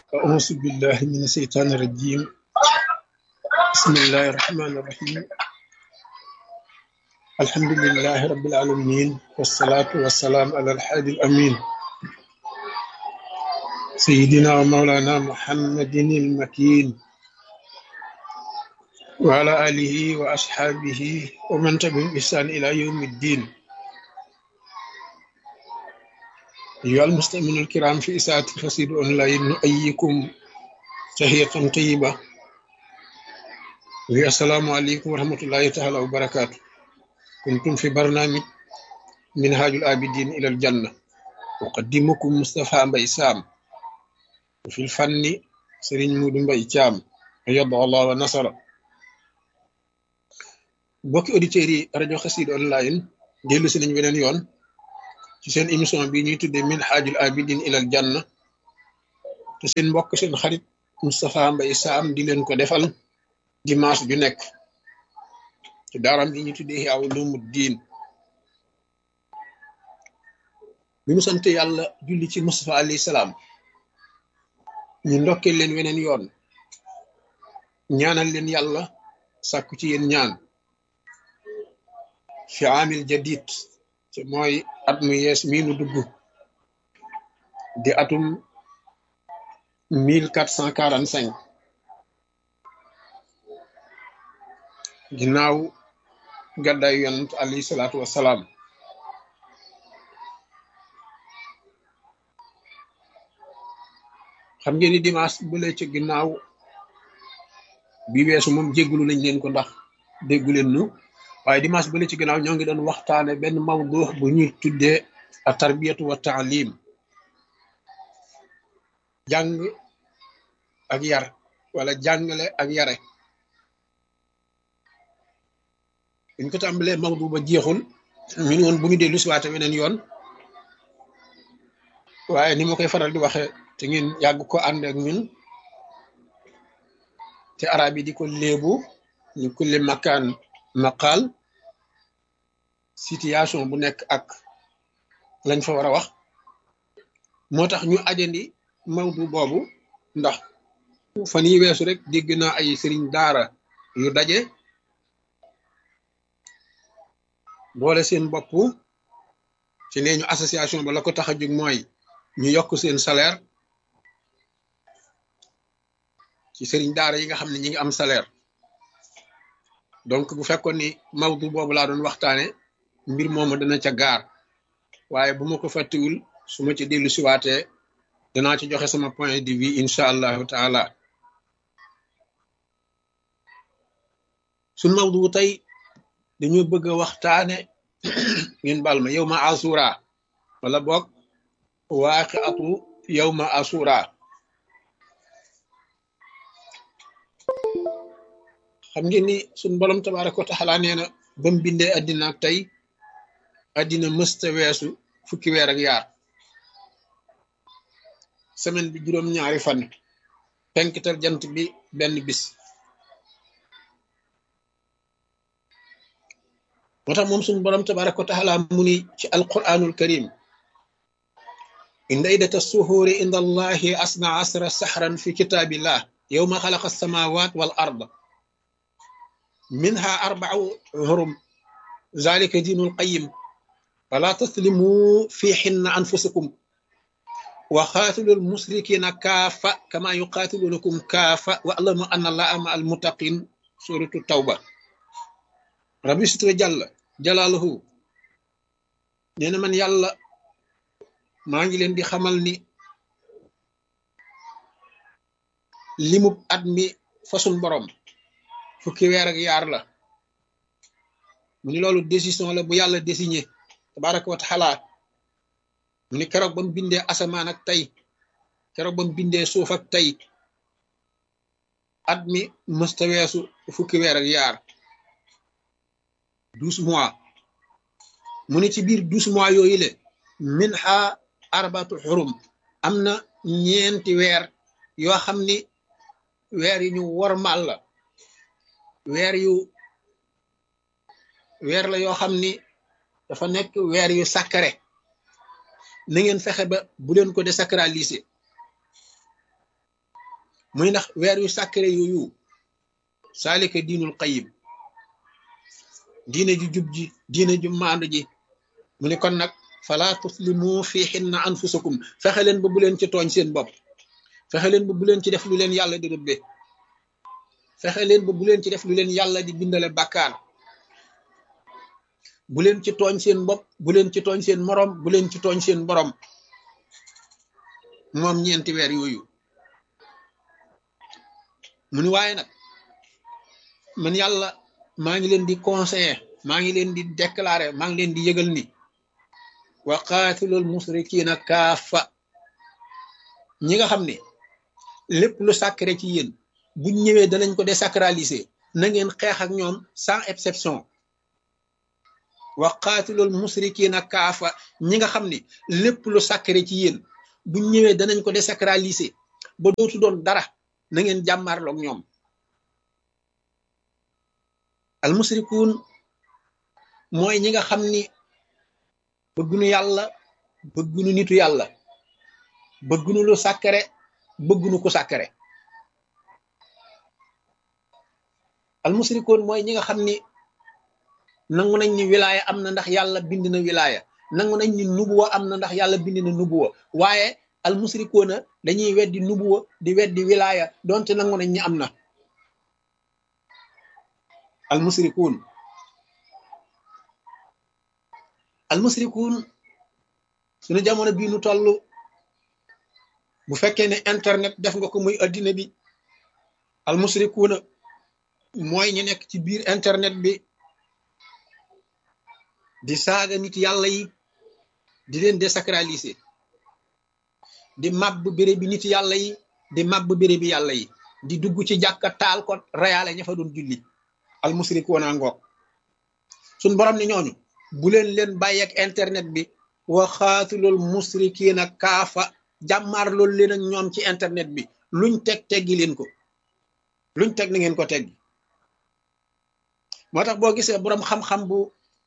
أعوذ بالله من الشيطان الرجيم. بسم الله الرحمن الرحيم. الحمد لله رب العالمين، والصلاة والسلام على الحادي الأمين سيدنا ومولانا محمد المكين وعلى آله وأصحابه ومن تبعهم بإحسان إلى يوم الدين. أيها المستمعون الكرام في إذاعة قصيدة أونلاين، نؤيكم تحية طيبة والسلام عليكم ورحمة الله تعالى وبركاته. كنتم في برنامج منهاج العابدين إلى الجنة، أقدمكم مصطفى مباي سام، وفي الفن سرين مود مباي تيام أيضا الله ونصر. bokki auditeurs yi rajo Xassida online dellu si nañ beneen yoon ci seen émission bi ñuy tuddee minhajul abidin ilal janna te seen mbokk seen xarit Moustapha Mbaye Sam di leen ko defal dimanche ju nekk ci daaram bi ñuy tuddee Ihya Ulumuddin. bi mu sant yàlla julli ci Moustapha alayhi salaam, ñu ndokkee leen weneen yoon ñaanal leen yàlla sàkku ci yéen ñaan fi amil jadid te mooy at mu yees mii nu dugg di atum 1445 ginnaaw gàddaay yonent alayhi salaatu wassalaam. xam ngeen ni dimanche bu lay ci ginnaaw bi weesu moom jéggulu nañ leen ko ndax déggu leen nu, waaye dimanche bu lay ci ginnaaw ñoo ngi doon waxtaane benn mawdu bu ñuy tuddee a tarbiyatu wa taalim, jàng ak yar wala jàngale ak yare. buñ ko tàmbalee mawdu ba jeexul ñu ne woon bu ñu dellu si waate weneen yoon, waaye ni ma koy faral di waxe te ngeen yàgg ko ànd ak ñun te arab yi di ko léebu ñu kulli makaan maqaal, situation bu nekk ak lañ fa war a wax. moo tax ñu ajandi mawdu boobu ndax fan yi weesu rek dégg naa ay sëriñ daara yu daje boole seen bopp ci nee ñu association ba la ko tax a jóg mooy ñu yokk seen salaire ci sëriñ daara yi nga xam ne ñi ngi am salaire. donc bu fekkoon ni mawdu boobu laa doon waxtaane mbir moomu dana ca gaar, waaye bu ma ko fàttiwul su ma ci dellu siwaatee danaa ci joxe sama point de vue incha allahu taala. suñ mawdu tey dañu bëgg a waxtaane ngeen bal ma yow ma asura wala boog waaqiatu yow ma asura. xam ngeen ni suñ borom tabaaraka wa taala nee na ba mu bindee addina ak tey addina mësta weesu fukki weer ak yaar, semaine bi juróom-ñaari fan, penkital jant bi benn bis. moo tax moom suñ borom tabaaraka wa taala mu ni ci alquranul karim inda iddata suhuuri inda allahi asna asra sahran fi kitaabillah yawma xalaqa samawat wal ard minha arba'u hurum zalika diinul qayyim fala taslimu fihinna anfusakum wa qatilul musrikina kaafa kama yuqatilunakum kaafa wa'lamu anna allaha ma'al muttaqin. suratu tawba. rabbi sitra jalla jalaaluhu nee na man yàlla maa ngi leen di xamal ni limub at mi fasun borom fukki weer ak yaar la. mu ni loolu décision la bu yàlla désigné tabaraka wa taala. mu ni keroog ba mu bindee asamaan ak tey, keroog ba mu bindee suuf ak tey, at mi mësta weesu fukki weer ak yaar, 12 mois. mu ni ci biir 12 mois yooyu le minha arbatu xurum, am na ñeenti weer yoo xam ni weer yi ñu wormal la, weer la yoo xam ni dafa nekk weer yu sacré. na ngeen fexe ba bu leen ko désacraliser. muy ndax weer yu sacré yooyu saalika diinul qayyim diine ju jub ji diine ju maandu ji mu ne kon nag fala tuslimu fiihinna anfusakum fexe leen ba bu leen ci tooñ seen bopp fexe leen ba bu leen ci def lu leen yàlla di rëbbe fexe leen ba bu leen ci def lu leen yàlla di bindale bàkkaar bu leen ci tooñ seen bopp bu leen ci tooñ seen morom bu leen ci tooñ seen borom moom ñeenti weer yooyu mu ni waaye nag man yàlla maa ngi leen di conseiller maa ngi leen di déclarer maa ngi leen di yëgal ni wa qaatilul musrikiina kaafa ñi nga xam ne lépp lu sacré ci yéen buñ ñëwee danañ ko désacraliser na ngeen xeex ak ñoom sans exception wa qaatilul musrikiina kaafa ñi nga xam ne lépp lu sacré ci yéen buñ ñëwee danañ ko désacraliser ba dootu doon dara na ngeen jàmmaarloog ñoom al musrikuun mooy ñi nga xam ni bëggunu yàlla bëggunu nitu yàlla bëggunu lu sacré bëggunu ku sacré al musrikuun mooy ñi nga xam ni nangu nañ ni wilaaya am na ndax yàlla bind na wilaaya nangu nañ ni nubuwa am na ndax yàlla bind na nubuwa waaye al musrikuuna dañuy weddi nubuwa di weddi wilaaya donte nangu nañ ni am na al musrikuun suñu jamono bii nu toll bu fekkee ne internet def nga ko muy addina bi al musrikuuna mooy ñu nekk ci biir internet bi di saaga nit yàlla yi di leen désacraliser di màbb béré bi nit yàlla yi di màbb béré bi yàlla yi di dugg ci jàkka taal ko rayaale ña fa doon julli al musrikuuna ngoog suñ borom ni ñooñu bu leen bàyyi ak internet bi wa xaatilul musrikiina kaafa jàmmaar loolu leen ak ñoom ci internet bi luñ teggi leen ko luñ teg na ngeen ko teggi moo tax boo gisee boroom xam-xam bu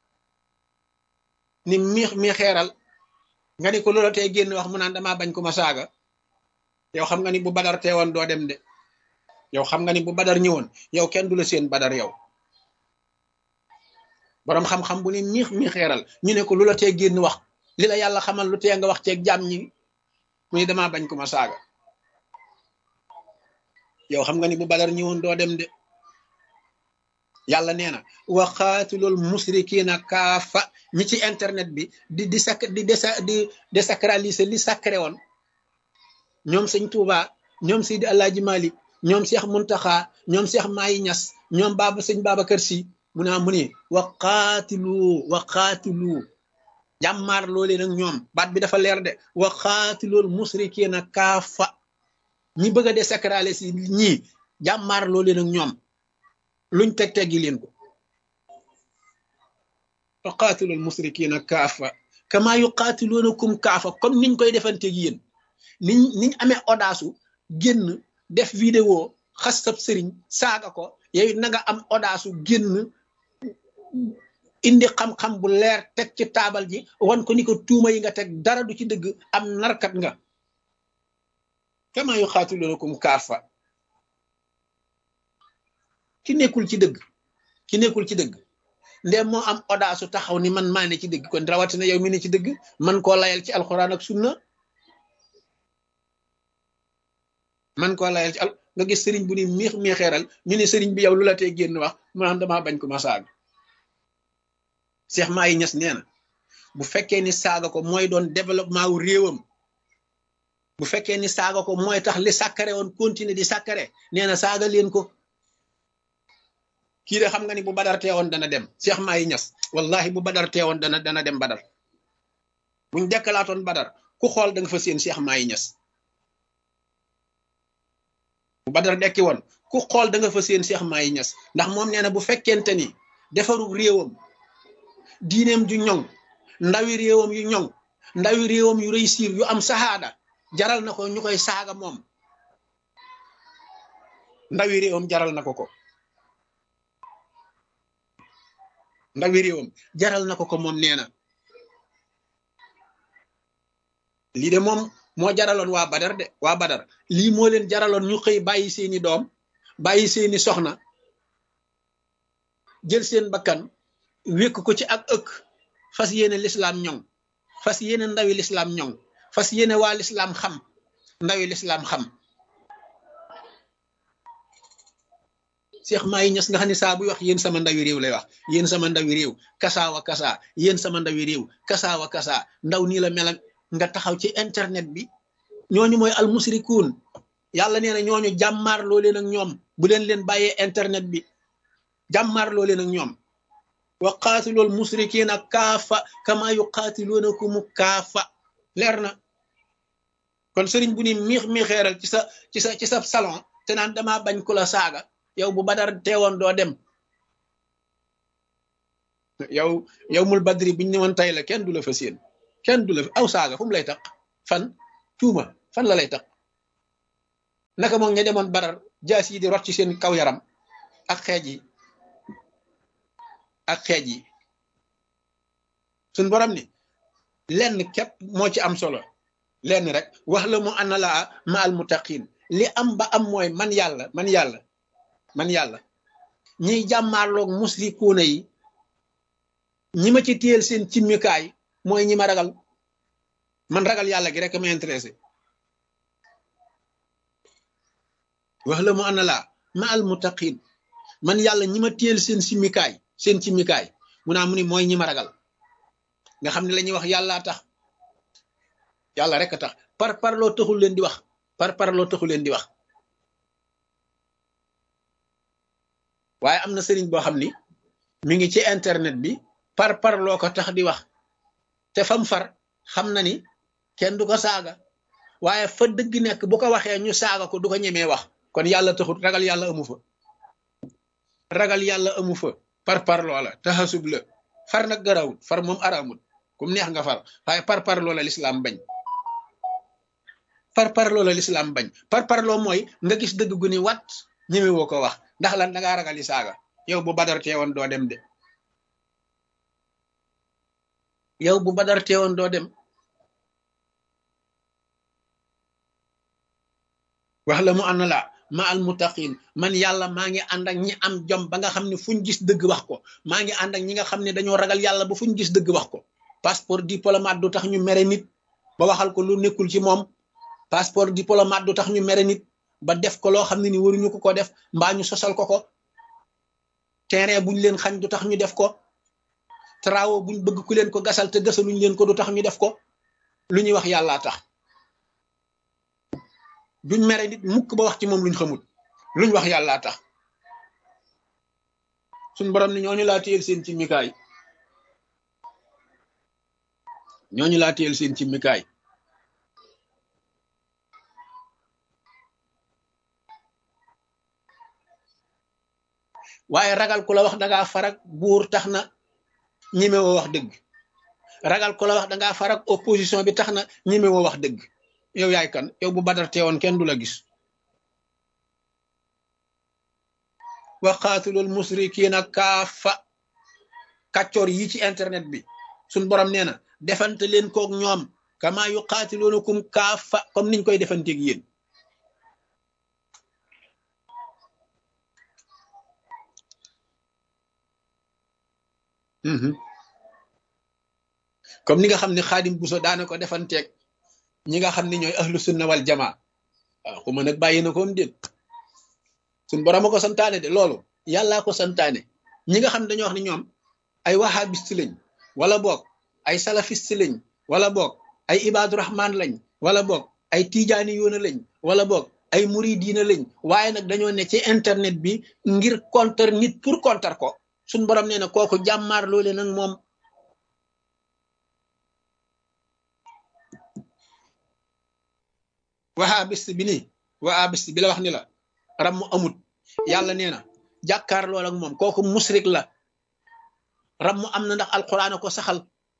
ni mi xeeral nga ni ko loola tey génn wax mu naan damaa bañ ko ma saaga yow xam nga ni bu badar teewoon doo dem de yow xam nga ni bu badar ñëwoon yow kenn du la seen badar yow boroom xam-xam bu ni mi xeeral ñu ne ko lu la tee génn wax li la yàlla xamal lu tee nga wax ceeg jàmm ñi mu ni damaa bañ ko ma saaga yow xam nga ni bu badar ñëwoon doo dem de yàlla nee na wa qaatilul musrikiina kaafa ñi ci internet bi di désacraliser li sacré woon ñoom sëñ Touba ñoom Seydi Alaaji Malik ñoom Cheikh Muntaxa ñoom Cheikh Mahi Niass ñoom sëñ Babacar Si mu ne wa qaatilu jàmmaar loolee nag ñoom baat bi dafa leer de wa qaatilul musrikiina kaafa ñi bëgg a désacraliser ñii jàmmaar loolee nag ñoom luñ teggi leen ko wa qaatilul musrikiina kaafa kama yuqaatiluunakum kaafa comme niñ koy defanteeg yéen niñ amee audace génn def vidéo xas sab sëriñ saaga ko yow na nga am audace génn indi xam-xam bu leer teg ci taabal ji wan ko ni ko tuuma yi nga teg dara du ci dëgg am narkat nga kama yuqaatiluunakum kaafa ki nekkul ci dëgg ndem moo am audace taxaw ni man maa ne ci dëgg kon rawatina yow mi ne ci dëgg man koo layal ci alxuraan ak sunna man koo layal ci nga gis sëriñ bu ni miixeeral ñu ne sëriñ bi yow lu la tee génn wax mu naan damaa bañ ko ma saaga Cheikh Mahi Niass nee na bu fekkee ni saaga ko mooy doon développement wu réewam bu fekkee ni saaga ko mooy tax li sàkkare woon continuer di sàkkare nee na saaga leen ko kii de xam nga ni bu badar teewoon dana dem Cheikh Mahi Niass wallahi bu badar teewoon dana dem badar buñ dekkalaatoon badar ku xool da nga fa seen Cheikh Mahi Niass bu badar dekki woon ku xool da nga fa seen Cheikh Mahi Niass ndax moom nee na bu fekkente ni defaru réewam diineem ju ñoŋ ndawi réewam yu ñoŋ ndawi réewam yu réussir yu am sahaada jaral na ko ñu koy saaga moom ndawi réewam jaral na ko ndawi réewam jaral na ko moom nee na lii de moom moo jaraloon waa Badar de waa Badar lii moo leen jaraloon ñu xëy bàyyi seeni doom bàyyi seeni soxna jël seen bakkan wékk ko ci ak ëkk fas yéene lislaam ñoŋ fas yéene ndawi lislaam ñoŋ fas yéene waa lislaam xam ndawi lislaam xam Cheikh Mahi Niass nga xam ne saa buy wax yéen sama ndawi réew lay wax yéen sama ndawi réew kasaawa kasaa yéen sama ndawi réew kasaawa kasaa ndaw nii la mel nga taxaw ci internet bi ñooñu mooy almusrikuun yàlla nee na ñooñu jàmmaarloo leen ak ñoom bu leen bàyyee internet bi jàmmaarloo leen ak ñoom wa qaatilool musrikiina kaafa kama yuqaatiluunakum kaafa leer na kon sëriñ bu ni miix xeeral ci sa salon te naan damaa bañ ku la saaga yow bu Badar teewoon doo dem yow mul badri buñ ne woon tey la kenn du la fa séen kenn du la aw saaga fu mu lay tax fan tuuma fan la lay tax naka moom ña demoon Badar jaas yi di rot ci seen kaw yaram ak xeej yi suñ borom ni lenn képp moo ci am solo lenn rek wax la mu ana laa ma al muttaqin li am ba am mooy man yàlla ñiy jàmmaarloog musrikuuna yi ñi ma ci téyel seen cimmikaay mooy ñi ma ragal man ragal yàlla gi rek ma intéressé wax la mu ana laa ma al muttaqin man yàlla ñi ma téyel seen cimmikaay mu naa mu ni mooy ñi ma ragal nga xam ne la ñuy wax yàllaa tax yàlla rek a tax parloo taxul leen di wax parloo taxul leen di wax waaye am na sëriñ boo xam ni mi ngi ci internet bi parloo ko tax di wax te fam far xam na ni kenn du ko saaga waaye fa dëgg nekk bu ko waxee ñu saaga ko du ko ñemee wax kon yàlla taxut ragal yàlla amu fa parloo la taxasub la far nag garawul far moom araamul kum neex nga far waaye parloo la lislaam bañ parloo la lislaam bañ parloo mooy nga gis dëgg gu ni wat ñeme woo ko wax ndax lan da ngaa ragal yi saaga yow bu Badar teewoon doo dem de yow bu Badar teewoon doo dem wax la mu ànd la ma al muttaqin man yàlla maa ngi ànd ak ñi am jom ba nga xam ne fuñ gis dëgg wax ko maa ngi ànd ak ñi nga xam ne dañoo ragal yàlla ba fuñ gis dëgg wax ko passeport diplomate du tax ñu mere nit ba waxal ko lu nekkul ci moom passeport diplomate du tax ñu mere nit ba def ko loo xam ne ni waruñu ko def mbaa ñu sosal ko terrain buñ leen xañ du tax ñu def ko travaux buñ bëgg ku leen ko gasal te gasaluñ leen ko du tax ñu def ko lu ñuy wax yàllaa tax duñ mere nit mukk ba wax ci moom luñ xamul luñ wax yàllaa tax suñ borom ni ñooñu laa téyel seen ci mikaay waaye ragal ku la wax dangaa farak buur tax na ñemewoo wax dëgg ragal ku la wax dangaa farak opposition bi tax na ñemewoo wax dëgg yow yaay kan yow bu Badar teewoon kenn du la gis wa qaatilul musrikiina kaafa kàccoor yi ci internet bi suñ borom nee na defante leen koog ñoom kama yuqaatiluunakum kaafa comme niñ koy defanteeg yéen comme ni nga xam ne Xaadim Buso daana ko defanteeg ñi nga xam ne ñooy ahlu sunna wal jamaa waaw xuma nag bàyyi na koom déet suñ borom a ko santaane de loolu yàllaa ko santaane ñi nga xam ne dañoo wax ne ñoom ay wahabiste lañ wala boog ay salafiste lañ wala boog ay ibaadu rahman lañ wala boog ay tijaani yoona lañ wala boog ay muridiina lañ waaye nag dañoo ne ci internet bi ngir contre nit pour contre ko suñ borom nee na kooku jàmmaar loole nag moom wahabiste bi nii wahabiste bi la wax ni la ram mu amut yàlla nee na jàkkaar lool ak moom kooku musrik la ram mu am na ndax alquran ko saxal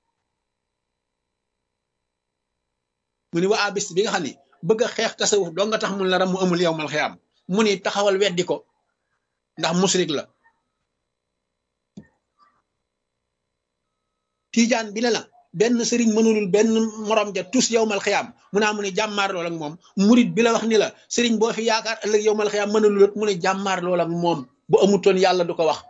mu ni wahabiste bi nga xam ne bëgg a xeex tasawuf doo nga tax mun la ram mu amul yowmal xiyaam mu ni taxawal weddi ko ndax musrik la tijaan bi la benn sëriñ mënulul benn morom ja tus yowmal xiyaam mu naa mu ne jàmmaar lool ak moom murit bi la wax ni la sëriñ boo fi yaakaar ëllëg yowmal xiyaam mënulul mu ne jàmmaar lool ak moom bu amutoon yàlla du ko wax.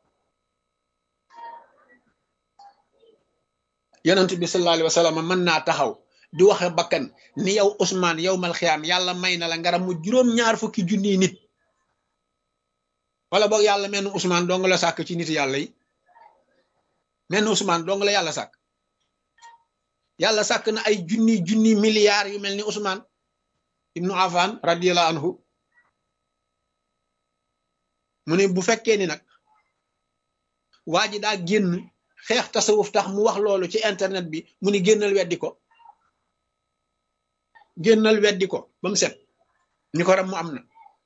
yonent bi sallallahu alayhi wa sallam mën naa taxaw di waxe bakkan ni yow Ousmane yowmal xiyaam yàlla may na la ngaram mu juróom-ñaar fukki junniy nit wala boog yàlla mel ni Ousmane dong la sàkk ci nit yàlla yi mel ni Ousmane dong la yàlla sàkk. yàlla sàkk na ay junni milliards yu mel ni Ousmane ibnu Affan radiyallahu anhu mu ne bu fekkee ni nag waa ji daa génn xeex tasawuf tax mu wax loolu ci internet bi mu ni génnal weddi ko ba mu set ni ko ram mu am na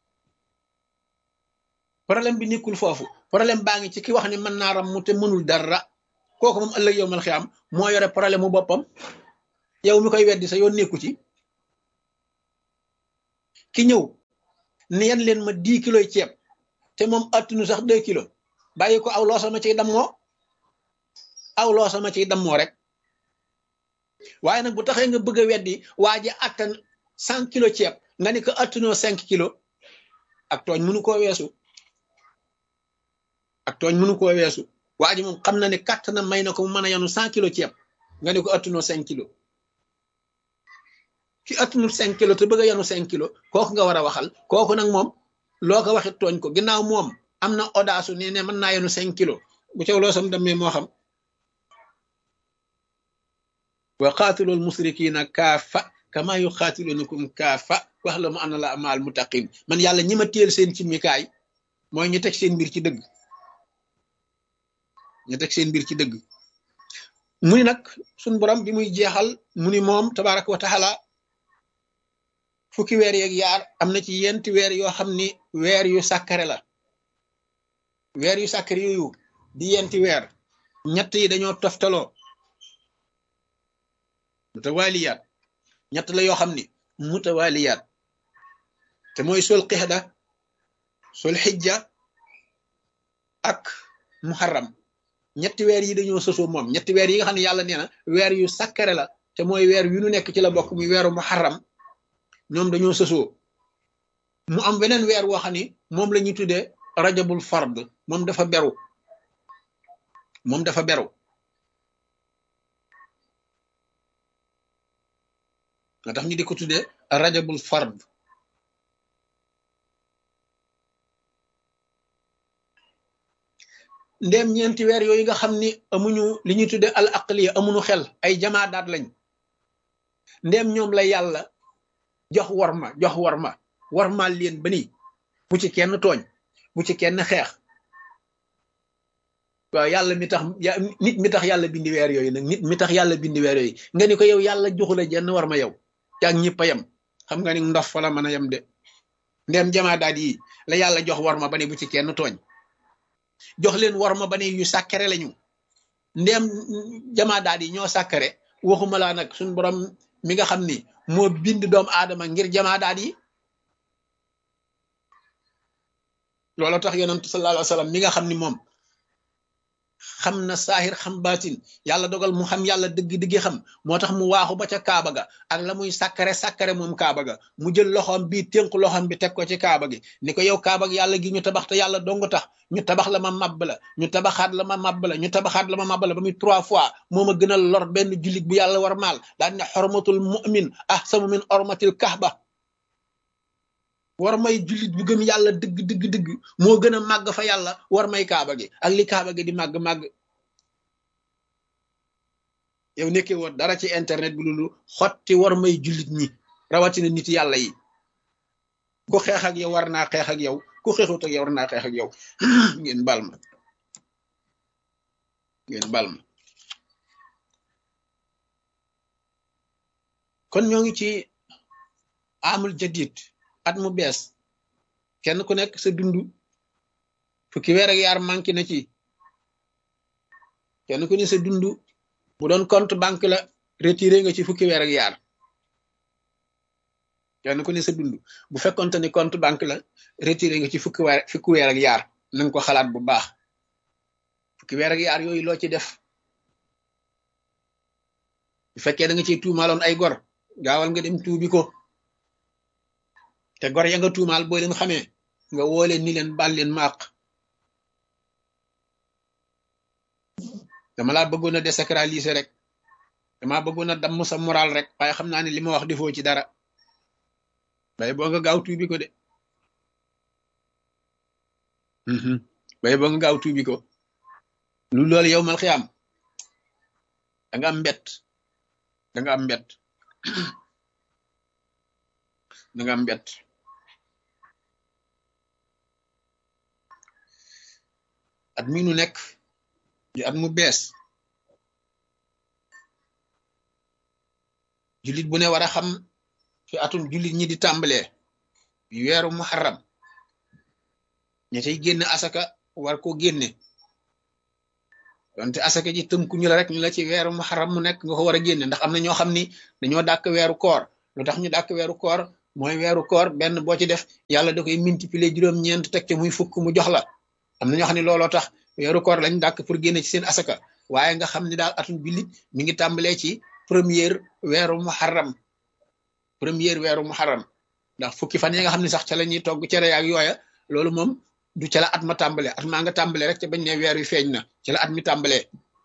problème bi nekkul foofu problème baa ngi ci ki wax ni mën naa ram mu te mënul dara kooku moom ëllëg yowmal xiyaam moo yore problème mu boppam yow mi koy weddi sa yoon nekku ci ki ñëw ni yan leen ma 10 kilos ceeb te moom attunu sax 2 kilos bàyyi ko aw loosama ciy dammoo rek waaye nag bu taxee nga bëgg a weddi waa ji attan 100 kilos ceeb nga ni ko attunoo 5 kilos ak tooñ mënu koo weesu waa ji moom xam na ne kàtt na may na ko mu mën a yanu 100 kilos ceeb nga ne ko attunoo 5 kilos ki attunul 5 kilos te bëgg a yanu 5 kilos kooku nga war a waxal kooku nag moom loo ko waxit tooñ ko ginnaaw moom am na audace ne mën naa yanu 5 kilos bu caw loo sam demee moo xam. wa qaatilul musrikiina kaafa kama yuqaatilunakum kaafa wax la mu ana la amaal muttaqin man yàlla ñi ma téel seen ci mikaay mooy ñu teg seen mbir ci dëgg. mu ni nag suñ borom bi muy jeexal mu ni moom tabaraka wa taala fukki weer yeeg yaar am na ci yenti weer yoo xam ni weer yu sàkkare la weer yu sàkkare yooyu di yenti weer ñett yi dañoo toftaloo mutawaliyaat ñett la yoo xam ni mutawaliyaat te mooy sul qixda sul xijja ak muharram ñetti weer yi dañoo sosoo moom ñetti weer yi nga xam ne yàlla nee na weer yu sakkare la te mooy weer yu nu nekk ci la bokk muy weeru muharram ñoom dañoo sosoo mu am beneen weer woo xam ni moom la ñuy tuddee rajabul fard moom dafa beru nga tax ñu di ko tuddee rajabul fard ndéem ñeenti weer yooyu nga xam ni amuñu li ñuy tuddee al aqliya amuñu xel ay jamaadaat lañ ndéem ñoom la yàlla jox warmaal leen ba nii bu ci kenn tooñ bu ci kenn xeex waaw yàlla mi tax nit mi tax yàlla bindi weer yooyu nag nit mi tax yàlla bindi weer yooyu nga ni ko yow yàlla joxu la jenn war ma yow yaag ñëpp a yem xam nga ni ndof fa la mën a yem de ndéem jamaadaat yi la yàlla jox war ma ba ne bu ci kenn tooñ jox leen war ma ba ne yu sàkkare lañu ndéem jamaadaat yi ñoo sàkkare waxuma laa nag suñ borom mi nga xam ni moo bind doomu aadama ngir jamaadaat yi loolu tax yonent sallallahu alayhi wa sallam mi nga xam ni moom xam na saahir xam baatin yàlla dogal mu xam yàlla dëgg-dëgg xam moo tax mu waaxu ba ca kaaba ga ak la muy sàkkare moom kaaba ga mu jël loxoom bi tënk loxoom bi teg ko ci kaaba gi ni ko yow kaaba gi yàlla gi ñu tabax te yàlla dong tax ñu tabax la ma màbb la ñu tabaxaat la ma màbb la ñu tabaxaat la ma màbb la ba muy 3 fois moo ma gën a lor benn jullit bu yàlla war maal daal ne xormatul mu'min ahsanu min ormatil kahba war may jullit bu gëm yàlla dëgg moo gën a màgg fa yàlla war may kaaba gi ak li kaaba gi di màgg yow nekkee woon dara ci internet bi loolu xotti war may jullit ñi rawatina nit yàlla yi ku xeex ak yow war naa xeex ak yow ku xeexut ak yow war naa xeex ak yow ngeen bal ma kon ñoo ngi ci amul jadid at mu bees kenn ku nekk sa dundu fukki weer ak yaar manqué na ci kenn ku ne sa dundu bu doon compte banque la retiré nga ci fukki weer ak yaar kenn ku ne sa dund bu fekkonte ni compte banque la retiré nga ci fukki weer ak yaar na nga ko xalaat bu baax fukki weer ak yaar yooyu loo ci def bu fekkee da nga ciy tuumaaloon ay gor gaawal nga dem tuubi ko te gor ya nga tuumaal boo leen xamee nga woo leen ni leen baal leen ma àq dama laa bëggoon a désacraliser rek dama bëggoon a damm sa moral rek waaye xam naa ne li ma wax defoo ci dara bay boo nga gaaw tuubi ko de bay boo nga gaaw tuubi ko lu loolu yow mal xiyaam da nga am mbett da nga am mbett da nga am mbett at mi nu nekk di at mu bees jullit bu ne war a xam fi atum jullit ñi di tàmbalee weeru muharram ña cay génn asaka war ko génne donte asaka ji tënku ñu la rek ñu la ci weeru muharram mu nekk nga ko war a génne ndax am na ñoo xam ni dañoo dàkk weeru koor lu tax ñu dàkk weeru koor mooy weeru koor benn boo ci def yàlla da koy multiplier juróom-ñeent teg te muy fukk mu jox la am na ñoo xam ne looloo tax weeru koor lañ dàkk pour génne ci seen asaka waaye nga xam ni daal atum jullit mi ngi tàmbalee ci première weeru muharram ndax fukki fan yi nga xam ne sax ca la ñuy togg cere yaak yooya loolu moom du ca la at ma tàmbalee at maa nga tàmbalee rek ca bañ ne weer wi feeñ na ca la at mi tàmbalee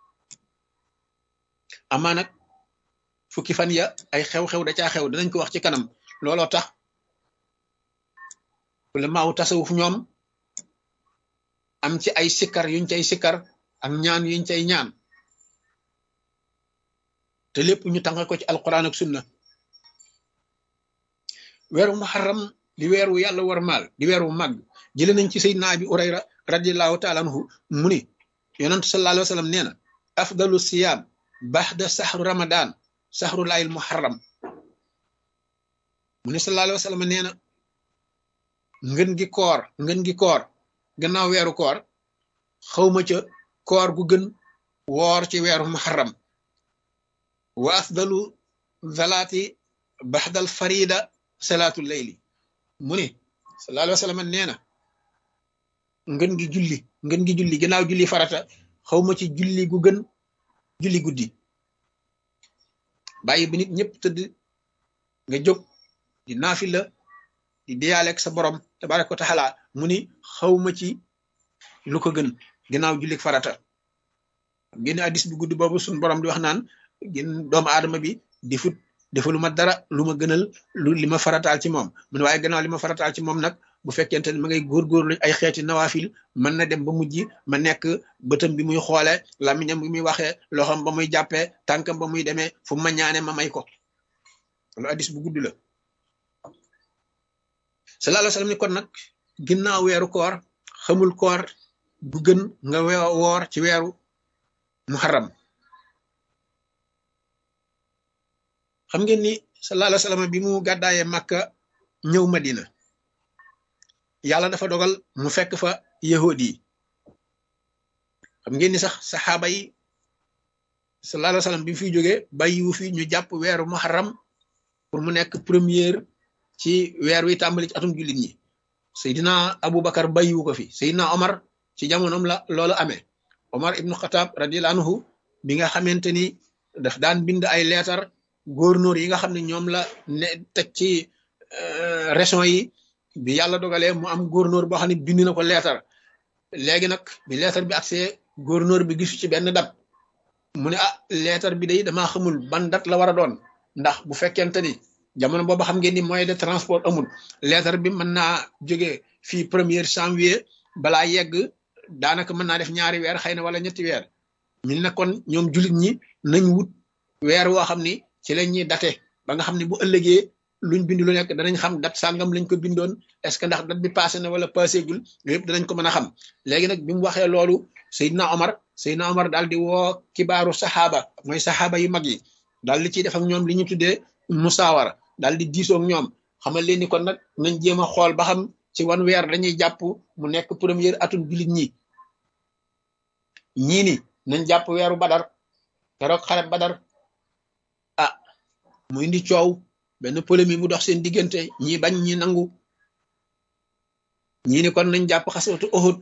amaa nag fukki fan ya ay xew-xew da caa xew danañ ko wax ci kanam looloo tax la maaw tasawuf ñoom am ci ay sikkar yuñ cay sikkar ak ñaan yuñ cay ñaan te lépp ñu tàngal ko ci alquran ak sunna weeru muharram di weer wu yàlla war maal di weer wu màgg jële nañ ci sayyidina abi urayra radiallahu taala anhu mu ni yonent sallallahu alayhi wa sallam nee na afdalu siyaam baxda saxru ramadan saxru laayil muharram mu ne sallallahu alayhi wa sallam nee na ngën gi koor gannaaw weeru koor xawma ca koor gu gën woor ci weeru muharram wa afdalu zalaati baxdal farida salaatu layli mu ne sallallahu alayhi wa sallam nee na ngën gi julli gannaaw julli farata xawma ci julli gu gën julli guddi bàyyi bi nit ñëpp tëdd nga jóg di naafila di diyaaleeg sa borom tabaraka wa taala mu ni xawma ci lu ko gën gannaaw julli farata génn addis bu gudd boobu suñ borom di wax naan gën doomu aadama bi defalu ma dara lu ma gënal lu li ma farataal ci moom mu ne waaye gannaaw li ma farataal ci moom nag bu fekkente ne ma ngay góorgóorlu ay xeeti nawaafil mën na dem ba mujj ma nekk bëtam bi muy xoole làmmiñam bi muy waxee loxam ba muy jàppee tànkam ba muy demee fu ma ñaane ma may ko loolu addis bu gudd la sallallahu alayhi wa sallam ni kon nag ginnaaw weeru koor xamul koor bu gën nga woor ci weeru muharram xam ngeen ni sallallahu alayhi wa sallam bi mu gàddaayee Makka ñëw Madina yàlla dafa dogal mu fekk fa yahudi yi xam ngeen ni sax saxaaba yi sallallahu alayhi wa sallam bi mu fiy jógee bàyyiwu fi ñu jàpp weeru muharram pour mu nekk première ci weer wi tàmbali ci atum jullit ñi Seydina Aboubacar bàyyiwu ko fi Seydina Omar ci jamonoom la loolu amee Omar ibnu Xataab radiyallahu anhu bi nga xamante ni daf daan bind ay leetar gouverneur yi nga xam ne ñoom la ne teg ci région yi bi yàlla dogalee mu am gouverneur boo xam ne bind na ko leetar léegi nag bi leetar bi agsee gouverneur bi gisu ci benn dat mu ne leetar bi day damaa xamul ban dat la war a doon ndax bu fekkente ni jamono boobu xam ngeen ni moyen de transport amul leetar bi mën naa jógee fii 1er janvier balaa yegg daanaka mën naa def ñaari weer xëy na wala ñetti weer ñu ne kon ñoom jullit ñi nañ wut weer woo xam ni ci la ñuy date ba nga xam ne bu ëllëgee luñ bind lu nekk danañ xam dat sàngam lañ ko bindoon est-ce que ndax dat bi passé na wala passé gul yëpp danañ ko mën a xam léegi nag bi mu waxee loolu Seydina Omar daal di woo kibaaru saxaaba mooy saxaaba yu mag yi daal di ciy def ak ñoom li ñu tuddee musaawara daal di diisoo ak ñoom xamal leen ni kon nag nañ jéem a xool ba xam ci wan weer dañuy jàpp mu nekk première atum jullit ñi ñii ni nañ jàpp weeru badar keroog xare badar mu indi coow benn polémique mu dox seen diggante ñi bañ ñi nangu ñii ni kon nañ jàpp xaswatu Uhud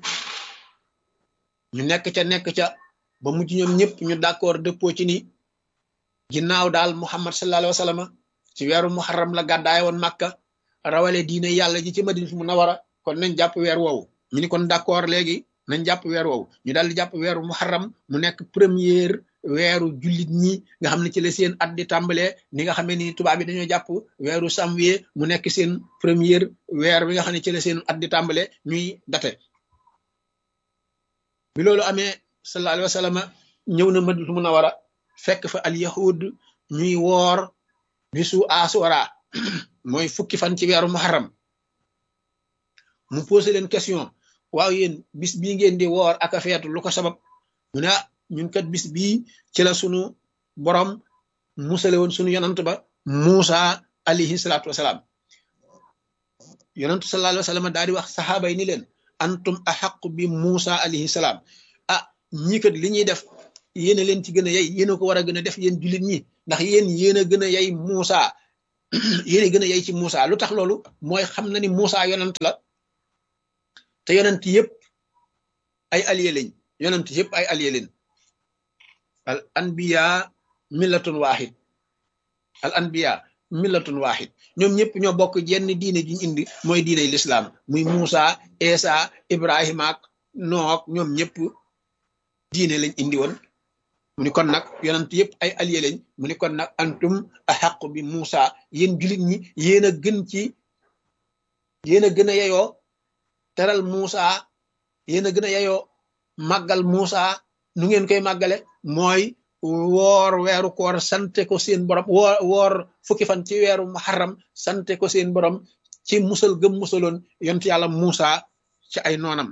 ñu nekk ca ba mujj ñoom ñëpp ñu d'accord dëppoo ci ni ginnaaw daal Muhammad sallallahu alayhi wa sallam ci weeru muharram la gàddaay woon Makka rawale diine yàlla ji ci Madinatu Munawwara kon nañ jàpp weer woowu ñu ni kon d'accord léegi nañ jàpp weer woowu ñu daal di jàpp weeru muharram mu nekk première weeru jullit ñi nga xam ne ci la seen at di tàmbalee ni nga xamee ni tubaab bi dañoo jàpp weeru janvier mu nekk seen première weer bi nga xam ne ci la seen at di tàmbalee ñuy date bi loolu amee sallallahu alayhi wa sallam ñëw na Madinatu Munawwara fekk fa al yahud ñuy woor bisu asura mooy fukki fan ci weeru muharram mu posé leen question waaw yéen bis bii ngeen di woor ak a feetu lu ko sabab mu ne ñun kat bis bii ci la sunu borom musale woon sunu yonant ba Muusa alayhi salaatu wasalaam yonantu sallallahu alayhi wa sallam daal di wax saxaaba yi ni leen antum axaqu bi Muusa alayhi salaam ah ñii kat li ñuy def yéen a leen ci gën a yey yéen a ko war a gën a def yéen jullit ñi ndax yéen a gën a yey Muusa yéen a gën a yey ci Muusa lu tax loolu mooy xam na ni Muusa yonant la te yonent yëpp ay allié lañ yonent yëpp ay allié lañ al anbiya millatun wahid al anbiya millatun wahid ñoom ñëpp ñoo bokk jenn diine ji ñu indi mooy diiney lislaam muy Muusa Isa Ibrahima ak Nook ñoom ñëpp diine lañ indi woon mu ni kon nag yonent yëpp ay allié lañ mu ni kon nag antum ahaqu bi Muusa yéen jullit ñi yéen a gën ci yéen a gën a yeyoo teral Muusa yéen a gën a yeyoo màggal Muusa nu ngeen koy màggale mooy woor weeru koor sante ko seen borom woor fukki fan ci weeru muharram sante ko seen borom ci musal gëm musaloon yonent yàlla Muusa ci ay noonam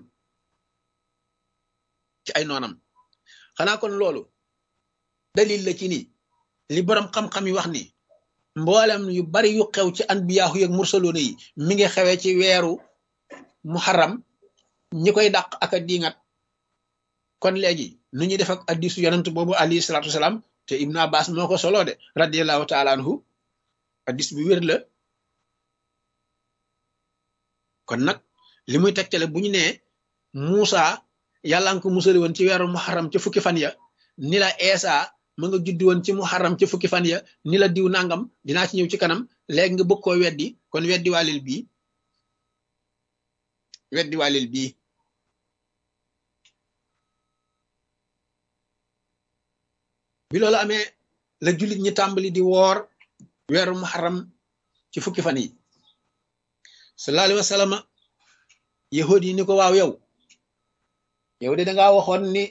xanaa kon loolu dalil la ci ni li borom xam-xam yi wax ni mboolem yu bari yu xew ci anbiyaahu yeeg mursaloona yi mi ngi xewee ci weeru muharram ñi koy dàq ak a diingat kon léegi nu ñuy def ak hadiisu yonent boobu alayhi salaatu wasalaam te Ibn Abbas moo ko solo de radiyallahu taala anhu hadiis bu wér la kon nag li muy tegtale bu ñu nee Muusa yàlla nga ko musali woon ci weeru muharram ca fukki fan ya ni la Eesa ma nga juddi woon ci muharram ca fukki fan ya ni la diw nangam dinaa ci ñëw ci kanam léegi nga bëgg koo weddi kon weddi waalil bii bi loolu amee la jullit ñi tàmbali di woor weeru muharram ci fukki fan yi sallallahu alayhi wa sallam yahud yi ni ko waaw yow de dangaa waxoon ni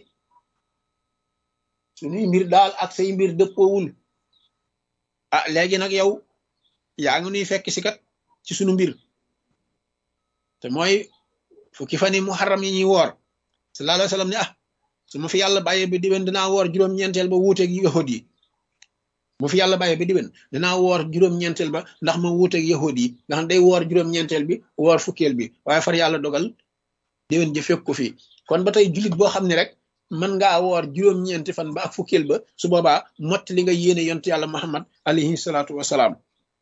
suñuy mbir daal ak say mbir dëppoowul ah léegi nag yow yaa ngi nuy fekk si kat ci sunu mbir te mooy fukki fan yi muharram yi ñuy woor sallallahu alayhi wa sallam ne su ma fi yàlla bàyyee ba diwen dinaa woor juróom-ñeenteel ba wuuteeg yahud yi mu fi yàlla bàyyee ba diwen dinaa woor juróom-ñeenteel ba ndax ma wuuteeg yahud yi ndax day woor juróom-ñeenteel bi woor fukkeel bi waaye far yàlla dogal diwen ji fekk ko fii kon ba tey jullit boo xam ne rek mën ngaa woor juróom-ñeenti fan ba ak fukkeel ba su boobaa mott li nga yéene yontu yàlla Muhammad alayhi salaatu wasalaam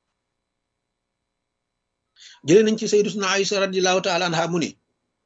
jëlee nañ ci sayyidatuna Aïsa radiyallahu taala anha mu ni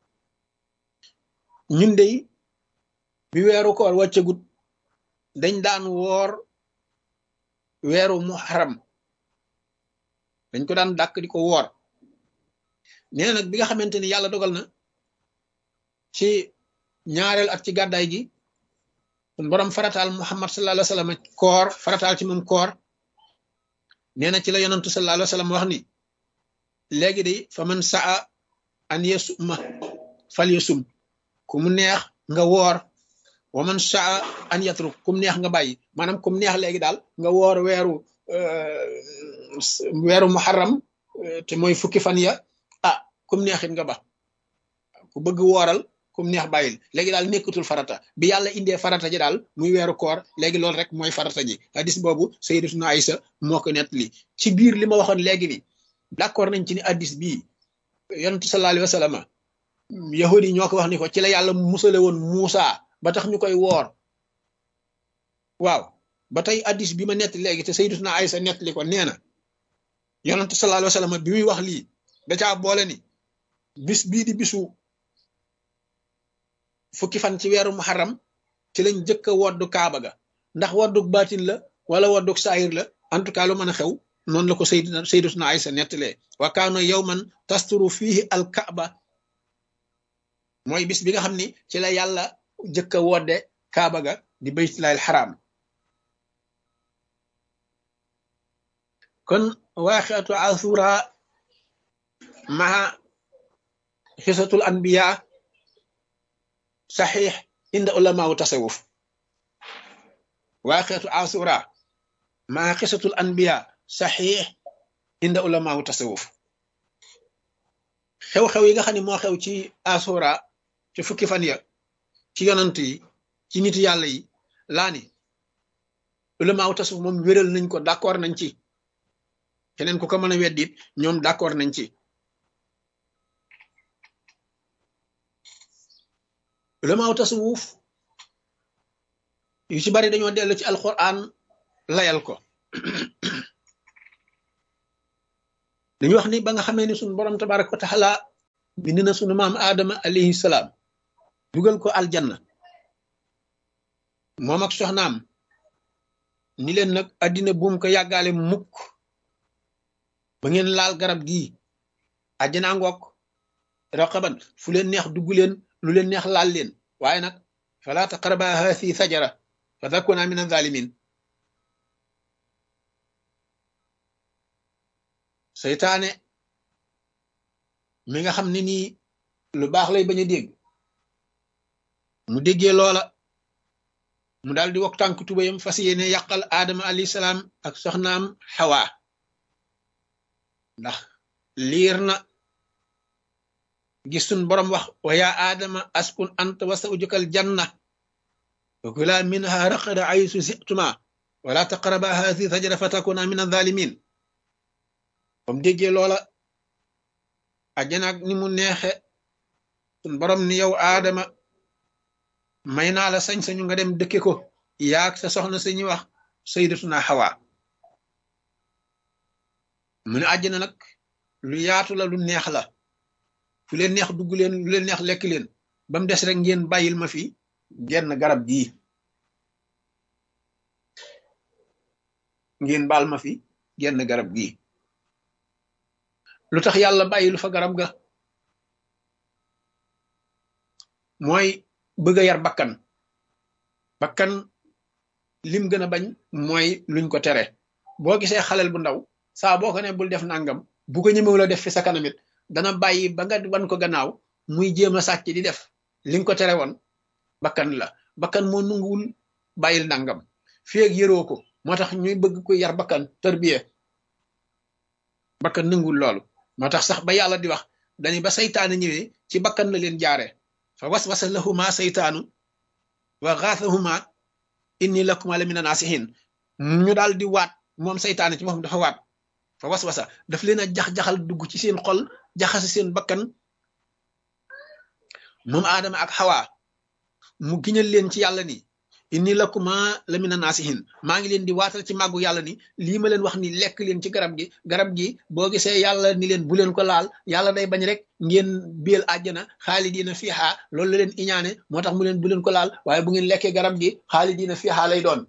ñun dey bi weeru koor wàccagut dañ daan woor weeru muharram dañ ko daan dàkk di ko woor nee nag bi nga xamante ni yàlla dogal na ci ñaareel at ci gàddaay gi sun borom farataal Muhammad sallallahu alayhi wa sallam koor farataal ci moom koor nee na ci la yonantu sallallahu alayhi wa sallam wax ni léegi de fa man saa an yasuma fal yasum ku mu neex nga woor wa man saa an yatruk kum neex nga bàyyi maanaam kum neex léegi daal nga woor weeru muharram te mooy fukki fan ya kum neexit nga ba ku bëgg wooral kum neex bàyyil léegi daal nekkatul farata bi yàlla indee farata ji daal muy weeru koor léegi loolu rek mooy farata ji hadis boobu sayyidatuna Aïsa moo ko nettali ci biir li ma waxoon léegi ni d'accord nañ ci ni hadis bii yonent sallallahu alayhi wa sallam yahudi yi ñoo ko wax ni ko ci la yàlla musale woon Muusa ba tax ñu koy woor waaw ba tey hadis bi ma nettali léegi te sayyidatuna Aïsa nettali ko nee na yonent sallallahu alayhi wa sallam bi muy wax lii da caa boole ni bis bii di bisu fukki fan ci weeru muharram ci lañ jëkk a woddu kaaba ga ndax woddu baatin la wala woddug saayir la en tout cas lu mën a xew noonu la ko sayyidatuna Aysa nettalee wa kaana yawman tasturu fihi al kaaba mooy bis bi nga xam ni ci la yàlla jëkk a wodde kaaba ga di baytullaahil xaraam kon waaqiatu asura maa xisatul anbiya saxiix inda ulamaawu tasawuf waaqiatu asura maa xisatul anbiya saxiix inda ulamaawu tasawuf xew-xew yi nga xam ne moo xew ci asura ci fukki fan ya ci yonant yi ci nit yàlla yi laa ni ulamaawu tasawuf moom wéral nañ ko d'accord nañ ci keneen ku ko mën a weddit ñoom d'accord nañ ci ulamaaw tasawuf yu ci bari dañoo dellu ci alquran layal ko dañu wax ni ba nga xamee ni sunu borom tabaraka wa taala bind na sunu maam aadama alayhi salaam dugal ko aljanna moom ak soxnaam ni leen nag addina buum ko yàggaale mukk ba ngeen laal garab gii àjjanaa ngoog raqaban fu leen neex dugg leen lu leen neex laal leen waaye nag fala taqraba haasi sajara fa takuna min azalimin seytaane mi nga xam ne nii lu baax lay bañ a dégg mu déggee loola mu daal di wok tànk tubayam fas yéene yàqal aadama alayhi salaam ak soxnaam xawa ndax liir na gis sun borom wax wa yaa aadama askun anta wa zawjukal janna wa kula minha raqada aysu situma wala taqraba haasi sajara fa takuna min azalimin bam déggee loola ajjanaak ni mu neexe sun borom ni yow aadama may naa la sañ-sañu nga dem dëkke ko yaag sa soxna sañuy wax sayyidatuna Hawa mu ne àjjana nag lu yaatu la lu neex la fu leen neex dugg leen lu leen neex lekk leen ba mu des rek ngeen bàyyil ma fi genn garab gii ngeen baal ma fi genn garab gii lu tax yàlla bàyyilu fa garab ga mooy bëgg a yar bakkan lim gën a bañ mooy luñ ko tere boo gisee xalel bu ndaw saa boo ko ne bul def nangam bu ko ñëmewu la def fi sa kanamit dana bàyyi ba nga wan ko gannaaw muy jéem a sàcc di def li nga ko tere woon bakkan la bakkan moo nunguwul bàyyil nangam fii ak yëroo ko moo tax ñuy bëgg ko yar bakkan tërbiye bakkan nanguwul loolu moo tax sax ba yàlla di wax dañu ba saytaane ñëwee ci bakkan la leen jaare fa waswasa lahuma saytaanu wa xaasahuma inni lakuma la mina naasihin ñu daal di waat moom saytaane ci moom dafa waat fa waswasa daf leen a jax-jaxal dugg ci seen xol jaxase seen bakkan moom aadama ak xawa mu giñal leen ci yàlla ni inni lakuma la mina naasihin maa ngi leen di waatal ci màggu yàlla ni lii ma leen wax ni lekk leen ci garab gi boo gisee yàlla ni leen bu leen ko laal yàlla day bañ rek ngeen biel àjjana xaalidiina fiiha loolu la leen iñaane moo tax mu leen bu leen ko laal waaye bu ngeen lekkee garab gi xaalidiina fiiha lay doon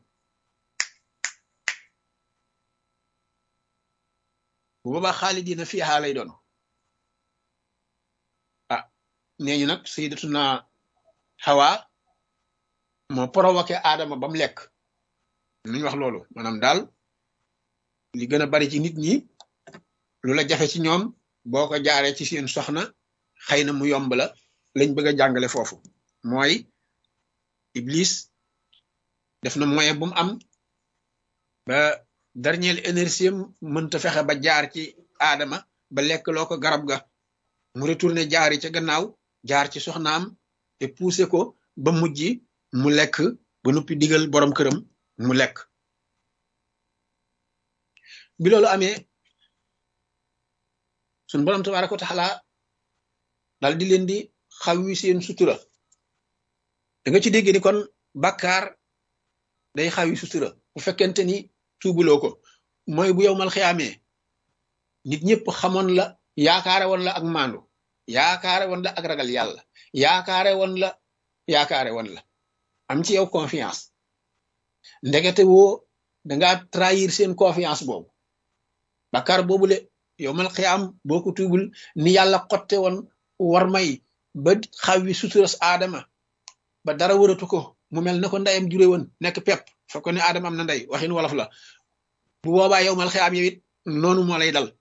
bu boobaa xaalidiina fiiha lay doon ah nee ñu nag sayyidatuna Hawa moo provoqué aadama ba mu lekk nuñ wax loolu maanaam daal li gën a bari ci nit ñi lu la jafe ci ñoom boo ko jaaree ci seen soxna xëy na mu yomb la lañ bëgg a jàngale foofu mooy Iblis def na moyen bu mu am ba dernière énergie mënta fexe ba jaar ci aadama ba lekk loo ko garab ga mu retourné jaari ca gannaaw jaar ci soxnaam te poussé ko ba mujj mu lekk ba noppi digal borom këram mu lekk bi loolu amee sun borom tabaaraka wa taala dal di leen di xawi seen sutura da nga ci dégg ni kon bàkkaar day xawi sutura bu fekkente ni tuubuloo ko mooy bu yow mal xiyaamee nit ñëpp xamoon la yaakaare woon la ak maandu yaakaare woon la ak ragal yàlla yaakaare woon la am ci yow confiance ndekete woo dangaa trahir seen confiance boobu bakkaar boobule yowmal xiyaam boo ko tuubul ni yàlla xotte woon war may ba xaw wi suturas aadama ba dara wëratu ko mu mel na ko ndeyam jure woon nekk pepp fa ko ne aadama am na ndey waxin wolof la bu boobaa yowmal xiyaam yow it noonu moo lay dal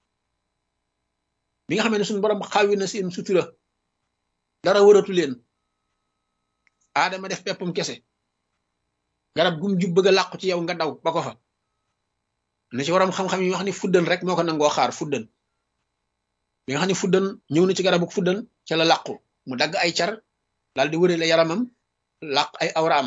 bi nga xam ne suñu borom xawi na seen sutura dara wëratu leen aadama def peppum kese garab gum jub bëgg a làqu ci yow nga daw ba ko fa na ci waram xam-xam yi wax ni fuddan rek moo ko nangoo xaar fuddan bi nga xam ne fuddan ñëw na ci garabu fuddan ca la làqu mu dagg ay car daal di wërale yaramam làq ay awraam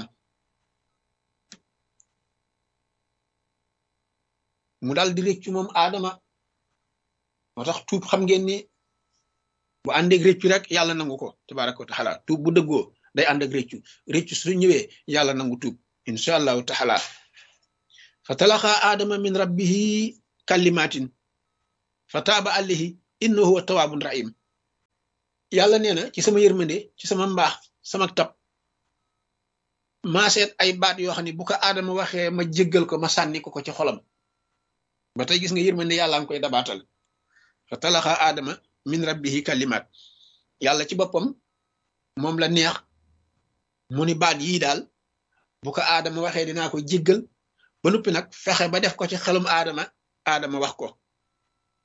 mu daal di réccu moom aadama moo tax tuub xam ngeen ni bu ànd ak réccu rek yàlla nangu ko tabaraka wa taala tuub bu dëggoo day ànd ak réccu réccu su ñëwee yàlla nangu tuub insha allahu taala fa talaqa aadama min rabbihi kalimatin fa taaba alayhi innahu huwa tawaabun rahim yàlla nee na ci sama yërmande ci sama mbaax sama tab maa seet ay baat yoo xam ne bu ko aadama waxee ma jéggal ko ma sànni ko ci xolam ba tey gis nga yërmande yàlla nga koy dabaatal fa talaqa aadama min rabbihi kalimat yàlla ci boppam moom la neex mu ni baat yii daal bu ko aadama waxee dinaa ko jéggal ba noppi nag fexe ba def ko ci xelum aadama wax ko